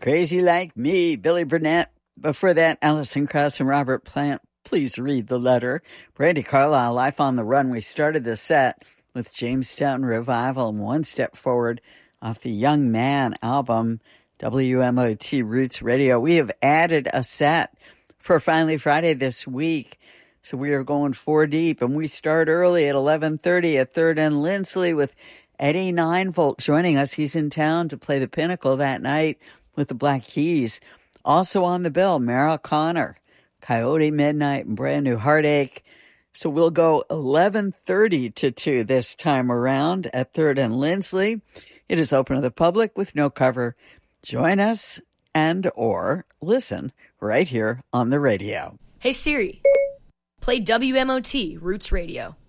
Crazy Like Me, Billy Burnett. Before that, Alison Krauss and Robert Plant. Please read the letter. Brandi Carlile, Life on the Run. We started the set with Jamestown Revival and One Step Forward off the Young Man album, WMOT Roots Radio. We have added a set for Finally Friday this week. So we are going 4 deep, and we start early at 11:30 at 3rd and Lindsley with Eddie Ninevolt joining us. He's in town to play the Pinnacle that night with the Black Keys. Also on the bill, Merrill Connor, Coyote Midnight, and Brand New Heartache. So we'll go 11:30 to 2 this time around at 3rd and Lindsley. It is open to the public with no cover. Join us and or listen right here on the radio. Hey Siri, play WMOT Roots Radio.